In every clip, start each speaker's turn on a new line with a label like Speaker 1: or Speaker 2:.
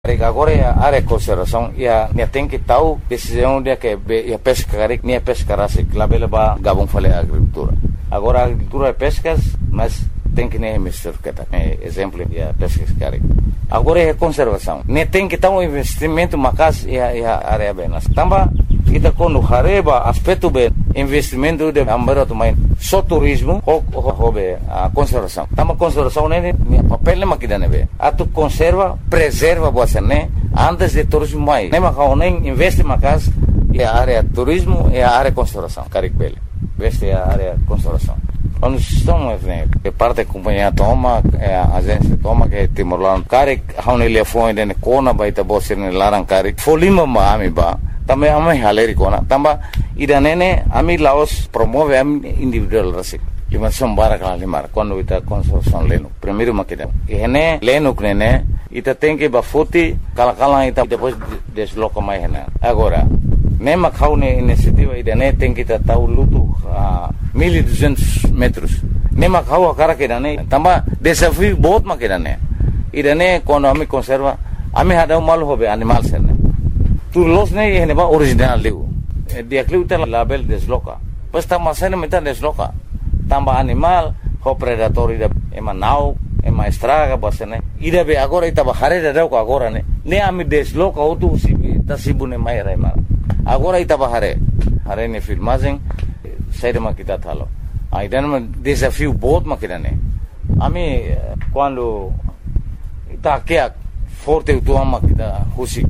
Speaker 1: Agora a área de conservação tem que tal decisão de que a pesca nem a pesca raça que lá vai gabon fazer a agricultura. Agora a agricultura é pescas, mas tem que nem investir que tá. Exemplo a pesca cari. Agora é conservação. Nem tem que tal investimento macas a área bem. Tamba kita quando hareba aspecto bem investimento de ambaro também só turismo ou a conservação. Tamba conservação nem papel nem makida nebe. Atu conserva, preserva você né antes de turismo mais. Nem macau nem investe macas é a área turismo e a área conservação. Caricbele. Investe a área conservação. Quando estão que parte da companhia toma, a agência toma que Timor-Leste, cari haune ele foi de Kona baita bosse ne larang cari, folima ma ami ba, também ami haleri Kona, tamba idanene ami Laos promove ami individual rasik. Lima sombara kala limar, quando ita construção leno, primeiro makida. E hene leno knene, ita tem que bafuti kala ita depois desloca mais hena. Agora nem haune iniciativa idane tem que estar luto a 1.200 metros. Nem macau a cara que idane. Tamba desafio बहुत mak idane. Idane quando ami conserva, ami hada mal hobe animal serne. Tu los ne hene ba original liu. Dia kliu ta label desloca. Pas tamba sene meta desloca. Tamba animal ho predator ida ema nau ema estraga basene. Ida be agora ita ba hare da ko agora ne. Ne ami desloca otu sibune mai rai mara. Agora itaba hare ne filmagem saída makita thalo ainda um desafio बहुत makita ne ami quando ita que forte o tua makita husi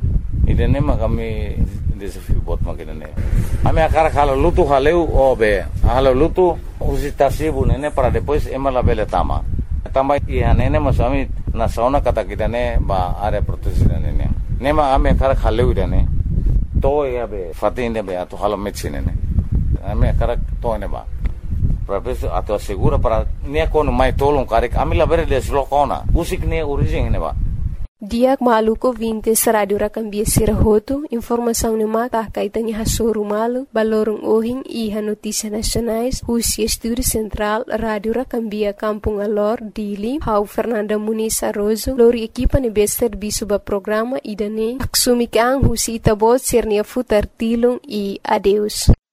Speaker 1: ida ne makami desafio बहुत makita ne ami akara khala lutu haleu obe halo lutu husi tasibu ne para depois emala bele tama e nene masami na sauna kata kita ne ba área protegida ne nema ami akara khaleu ida ne to ya be fatine be ato halo medicine ne ame karak to ne ba professor ato segura para ne kono mai tolong karik amila bere deslokona usik ne origem ne ba
Speaker 2: Diak maluko 20 Radio Rakambia Sirahoto, informação no mata kaitan ha soru malu, balorong ohing iha notícias nacionais, Rússia Estúdio Central, Radio Rakambia Kampung Alor, Dili, Hau Fernanda Muniz Arrozo, lori equipa ne bester bisuba programa idane, aksumi kang husi itabot sernia futar tilung e adeus.